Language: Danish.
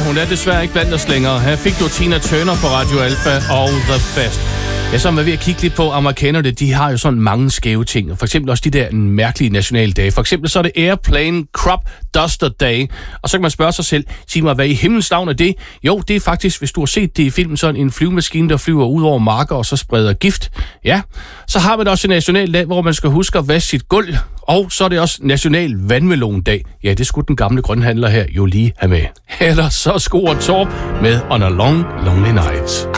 Hun er desværre ikke blandt os længere. Her fik du Tina Turner på Radio Alpha og The Best. Jeg så var ved at kigge lidt på amerikanerne. De har jo sådan mange skæve ting. For eksempel også de der mærkelige nationaldage. For eksempel så er det Airplane Crop Duster Day. Og så kan man spørge sig selv, sig mig, hvad i himlens navn er det? Jo, det er faktisk, hvis du har set det i filmen, sådan en flyvemaskine, der flyver ud over marker og så spreder gift. Ja, så har man også en nationaldag, hvor man skal huske at vaske sit gulv. Og så er det også National Vandmelondag. Ja, det skulle den gamle grønhandler her jo lige have med. Eller så scorer Torp med On a Long, Lonely Night.